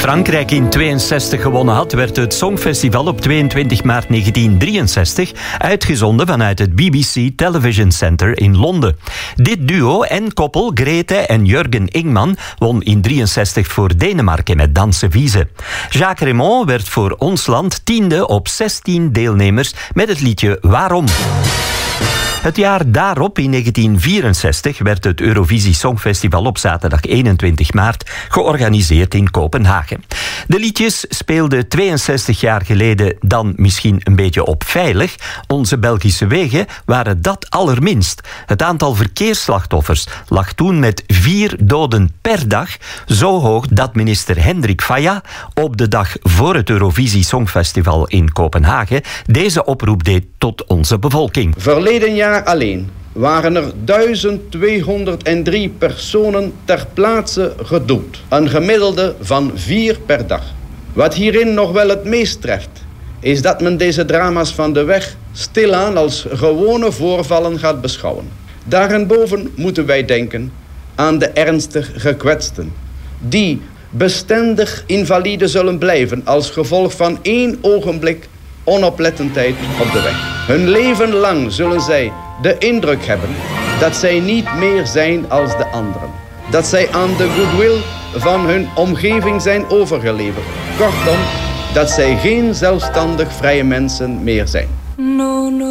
Frankrijk in 62 gewonnen had, werd het Songfestival op 22 maart 1963 uitgezonden vanuit het BBC Television Center in Londen. Dit duo en koppel, Grete en Jurgen Ingman, won in 63 voor Denemarken met Danse Wiese. Jacques Raymond werd voor ons land 10e op 16 deelnemers met het liedje Waarom. Het jaar daarop, in 1964, werd het Eurovisie Songfestival op zaterdag 21 maart georganiseerd in Kopenhagen. De liedjes speelden 62 jaar geleden dan misschien een beetje op veilig. Onze Belgische wegen waren dat allerminst. Het aantal verkeersslachtoffers lag toen met 4 doden per dag, zo hoog dat minister Hendrik Faya op de dag voor het Eurovisie Songfestival in Kopenhagen deze oproep deed tot onze bevolking. Verleden jaar alleen waren er 1203 personen ter plaatse gedood. Een gemiddelde van 4 per dag. Wat hierin nog wel het meest treft, is dat men deze drama's van de weg stilaan als gewone voorvallen gaat beschouwen. Daarenboven moeten wij denken aan de ernstig gekwetsten, die bestendig invalide zullen blijven als gevolg van 1 ogenblik onoplettendheid op de weg. Hun leven lang zullen zij de indruk hebben dat zij niet meer zijn als de anderen. Dat zij aan de goodwill van hun omgeving zijn overgeleverd. Kortom, dat zij geen zelfstandig vrije mensen meer zijn.